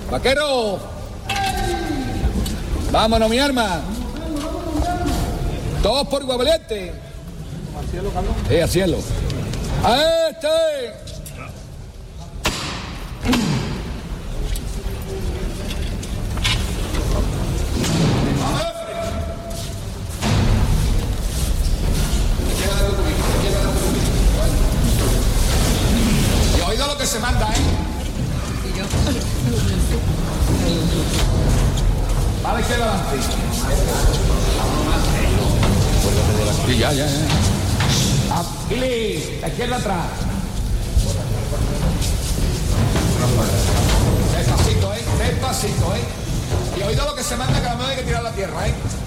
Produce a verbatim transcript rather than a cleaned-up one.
Vaquero. Vámonos, mi arma. Todos por Guabalete. Al cielo, Carlos. Eh, a cielo. ¡A este! Y oído lo que se manda, ¿eh? Vale, que adelante. Sí, ya, ya, ya. Ah, Gili, la izquierda atrás. Despacito, ¿eh? Despacito, ¿eh? Y oído lo que se manda, que la mano hay que tirar a la tierra, ¿eh?